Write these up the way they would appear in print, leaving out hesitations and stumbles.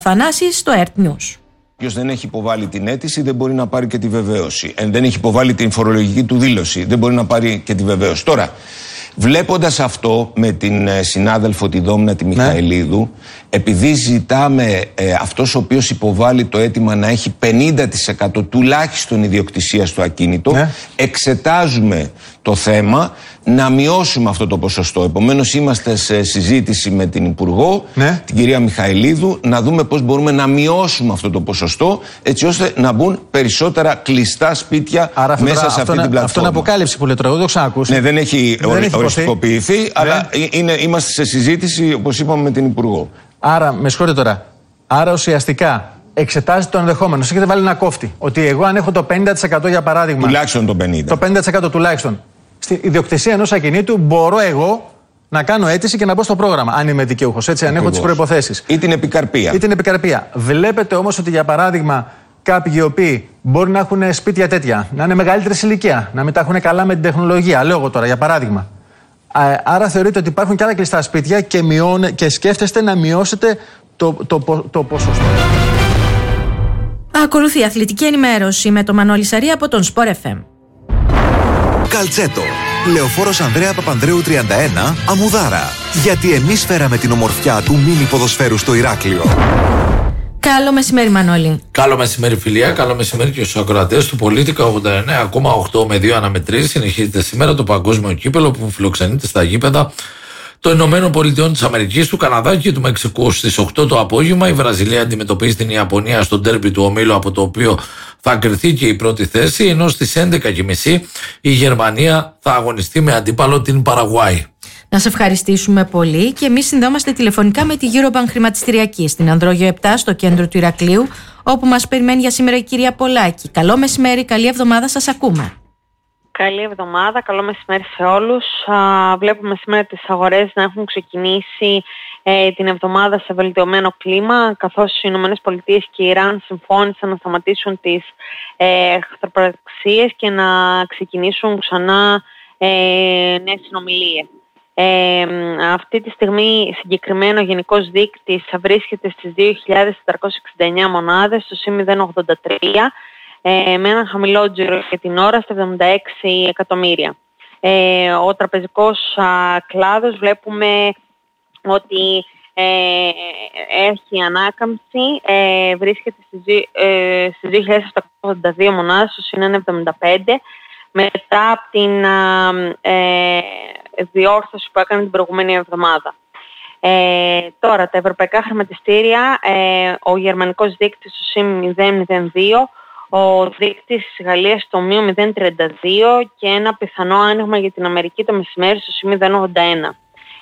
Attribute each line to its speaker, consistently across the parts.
Speaker 1: Θανάσης στο ERT News.
Speaker 2: Όποιος δεν έχει υποβάλει την αίτηση δεν μπορεί να πάρει και τη βεβαίωση. Δεν έχει υποβάλει την φορολογική του δήλωση, δεν μπορεί να πάρει και τη βεβαίωση. Τώρα, βλέποντας αυτό με την συνάδελφο τη Δόμνα τη Μιχαηλίδου, επειδή ζητάμε αυτός ο οποίος υποβάλλει το αίτημα να έχει 50% τουλάχιστον ιδιοκτησία στο ακίνητο, εξετάζουμε το θέμα να μειώσουμε αυτό το ποσοστό. Επομένως είμαστε σε συζήτηση με την Υπουργό, την κυρία Μιχαηλίδου, να δούμε πώς μπορούμε να μειώσουμε αυτό το ποσοστό, έτσι ώστε να μπουν περισσότερα κλειστά σπίτια μέσα σε αυτή την πλατφόρμα.
Speaker 3: Αυτό είναι αποκάλυψη που λέει τώρα, εγώ το ξανακούσει.
Speaker 2: Ναι, δεν έχει οριστικοποιηθεί, αλλά είμαστε σε συζήτηση, όπως είπαμε, με την Υπουργό.
Speaker 3: Άρα, με συγχωρείτε τώρα, άρα ουσιαστικά εξετάζετε το ενδεχόμενο. Σας έχετε βάλει ένα κόφτη. Ότι εγώ αν έχω το 50% για παράδειγμα.
Speaker 2: Τουλάχιστον το 50%.
Speaker 3: Το 50% τουλάχιστον. Στην ιδιοκτησία ενός ακινήτου μπορώ εγώ να κάνω αίτηση και να μπω στο πρόγραμμα. Αν είμαι δικαιούχος, έτσι, αν έχω τις προϋποθέσεις.
Speaker 2: Ή την επικαρπία.
Speaker 3: Βλέπετε όμως ότι για παράδειγμα κάποιοι οι οποίοι μπορεί να έχουν σπίτια τέτοια, να είναι μεγαλύτερης ηλικία, να μην τα έχουν καλά με την τεχνολογία. Λέω εγώ τώρα για παράδειγμα. Άρα θεωρείτε ότι υπάρχουν και άλλα κλειστά σπίτια και σκέφτεστε να μειώσετε το ποσοστό.
Speaker 1: Ακολουθεί αθλητική ενημέρωση με τον Μανώλη Σαρία από τον Sport FM.
Speaker 4: Καλτσέτο. Λεωφόρος Ανδρέα Παπανδρέου 31, Αμμουδάρα. Γιατί εμείς φέραμε την ομορφιά του μίνι ποδοσφαίρου στο Ηράκλειο.
Speaker 1: Καλό μεσημέρι, Μανώλη.
Speaker 5: Καλό μεσημέρι, φιλία. Καλό μεσημέρι και στους ακροατές του Πολίτικα 89,8 με 2 αναμετρήσεις. Συνεχίζεται σήμερα το παγκόσμιο κύπελο που φιλοξενείται στα γήπεδα των Ηνωμένων Πολιτειών της Αμερικής, του Καναδά και του Μεξικού. Στις 8 το απόγευμα η Βραζιλία αντιμετωπίζει την Ιαπωνία στο ντέρμπι του ομίλου, από το οποίο θα κριθεί και η πρώτη θέση, ενώ στις 11.30 η Γερμανία θα αγωνιστεί με αντίπαλο την Παραγουάη.
Speaker 1: Να σε ευχαριστήσουμε πολύ και εμείς συνδεόμαστε τηλεφωνικά με τη Eurobank Χρηματιστηριακή στην Ανδρόγιο 7 στο κέντρο του Ηρακλείου, όπου μας περιμένει για σήμερα η κυρία Πολάκη. Καλό μεσημέρι, καλή εβδομάδα, σας ακούμε.
Speaker 6: Καλή εβδομάδα, καλό μεσημέρι σε όλους. Βλέπουμε σήμερα τις αγορές να έχουν ξεκινήσει την εβδομάδα σε βελτιωμένο κλίμα, καθώς οι ΗΠΑ και η Ιράν συμφώνησαν να σταματήσουν τις εχθροπραξίες και να ξεκινήσουν ξανά νέες συνομιλίες. Αυτή τη στιγμή συγκεκριμένο ο γενικός δείκτης βρίσκεται στις 2.469 μονάδες, στο ΣΥ 083, με έναν χαμηλό τζίρο για την ώρα στα 76 εκατομμύρια. Ο τραπεζικός κλάδος βλέπουμε ότι έχει ανάκαμψη, βρίσκεται στις 2.782 μονάδες, στο ΣΥ 175, μετά από την διόρθωση που έκανε την προηγούμενη εβδομάδα. Τώρα τα ευρωπαϊκά χρηματιστήρια, ο γερμανικός δείκτης στο ΣΥ 002, ο δείκτης της Γαλλίας στο μείον 032 και ένα πιθανό άνοιγμα για την Αμερική το μεσημέρι στο ΣΥ 081.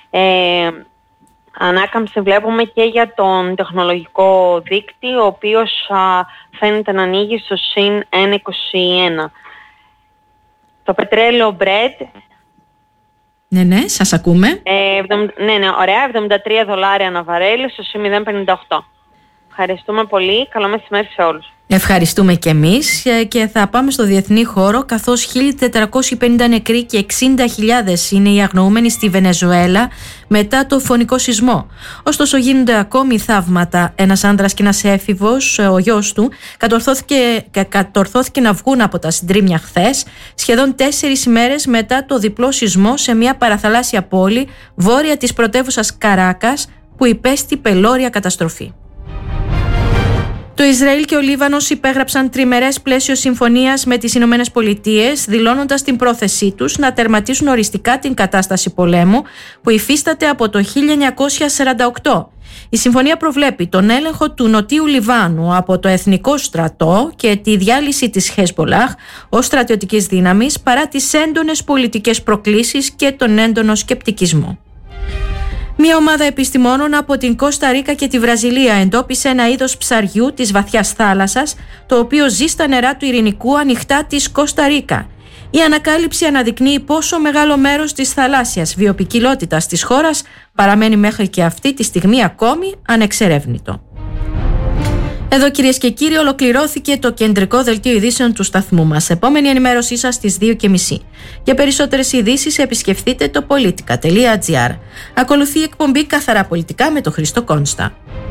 Speaker 6: Ανάκαμψη βλέπουμε και για τον τεχνολογικό δείκτη, ο οποίος φαίνεται να ανοίγει στο ΣΥ 121. Το πετρέλαιο Brent.
Speaker 1: Ναι, σας ακούμε.
Speaker 6: Ωραία, $73 ανά βαρέλι στο ΣΥ 058. Ευχαριστούμε πολύ. Καλό μεσημέρι σε όλους.
Speaker 1: Ευχαριστούμε και εμείς και θα πάμε στο διεθνή χώρο, καθώς 1.450 νεκροί και 60.000 είναι οι αγνοούμενοι στη Βενεζουέλα μετά το φωνικό σεισμό. Ωστόσο γίνονται ακόμη θαύματα. Ένας άντρας και ένας έφηβος, ο γιος του, κατορθώθηκε να βγουν από τα συντρίμμια χθες, σχεδόν 4 ημέρες μετά το διπλό σεισμό σε μια παραθαλάσσια πόλη βόρεια της πρωτεύουσας Καράκας, που υπέστη πελώρια καταστροφή. Το Ισραήλ και ο Λίβανος υπέγραψαν τριμερές πλαίσιο συμφωνίας με τις Ηνωμένες Πολιτείες, δηλώνοντας την πρόθεσή τους να τερματίσουν οριστικά την κατάσταση πολέμου που υφίσταται από το 1948. Η συμφωνία προβλέπει τον έλεγχο του Νοτίου Λιβάνου από το Εθνικό Στρατό και τη διάλυση της Χεσμπολάχ ως στρατιωτικής δύναμης, παρά τις έντονες πολιτικές προκλήσεις και τον έντονο σκεπτικισμό. Μια ομάδα επιστημόνων από την Κώστα Ρίκα και τη Βραζιλία εντόπισε ένα είδος ψαριού της βαθιάς θάλασσας, το οποίο ζει στα νερά του Ειρηνικού ανοιχτά της Κώστα Ρίκα. Η ανακάλυψη αναδεικνύει πόσο μεγάλο μέρος της θαλάσσιας βιοποικιλότητας της χώρας παραμένει μέχρι και αυτή τη στιγμή ακόμη ανεξερεύνητο. Εδώ, κυρίες και κύριοι, ολοκληρώθηκε το κεντρικό δελτίο ειδήσεων του σταθμού μας. Επόμενη ενημέρωσή σας στις 2.30. Για περισσότερες ειδήσεις επισκεφτείτε το politica.gr. Ακολουθεί η εκπομπή Καθαρά Πολιτικά με τον Χρήστο Κόνστα.